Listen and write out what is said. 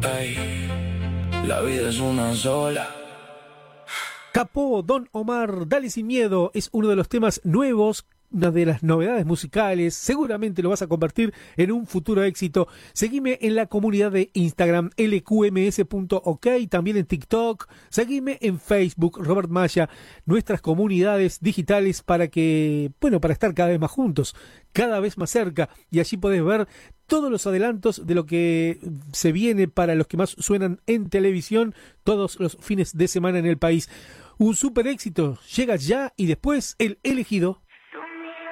La vida es una sola. Capó, Don Omar, Dale Sin Miedo, es uno de los temas nuevos, una de las novedades musicales, seguramente lo vas a convertir en un futuro éxito. Seguime en la comunidad de Instagram, lqms.ok, también en TikTok, seguime en Facebook, Robert Maya, nuestras comunidades digitales para estar cada vez más juntos, cada vez más cerca, y allí podés ver todos los adelantos de lo que se viene para los que más suenan en televisión todos los fines de semana en el país. Un super éxito llega ya y después el elegido.